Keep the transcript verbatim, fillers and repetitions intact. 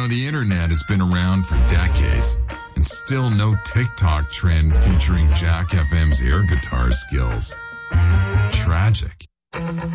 know, the internet has been around for decades, and still no TikTok trend featuring Jack F M's air guitar skills. Tragic.